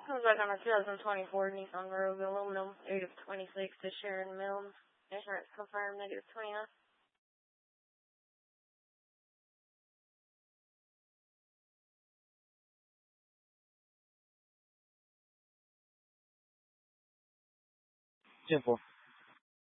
Comes back on a 2024 Nissan Rogue Aluminum, -26 to Sharon Mills. Insurance confirmed, -29. Simple.